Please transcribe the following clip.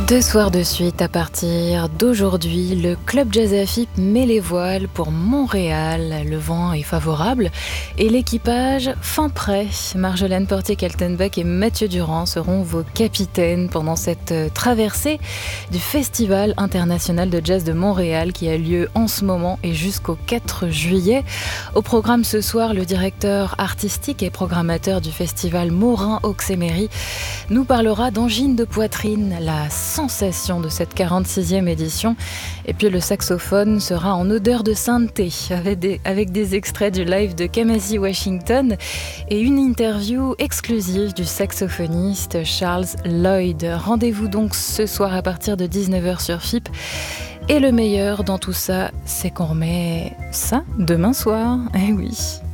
Deux soirs de suite à partir d'aujourd'hui, le Club Jazz AFIP met les voiles pour Montréal. Le vent est favorable et l'équipage fin prêt. Marjolaine Portier-Kaltenbach et Mathieu Durand seront vos capitaines pendant cette traversée du Festival international de jazz de Montréal qui a lieu en ce moment et jusqu'au 4 juillet. Au programme ce soir, le directeur artistique et programmateur du festival Morin Auxemery nous parlera d'angine de poitrine, la sensation de cette 46e édition. Et puis le saxophone sera en odeur de sainteté avec des extraits du live de Kamasi Washington et une interview exclusive du saxophoniste Charles Lloyd. Rendez-vous donc ce soir à partir de 19h sur FIP. Et le meilleur dans tout ça, c'est qu'on remet ça demain soir. Eh oui.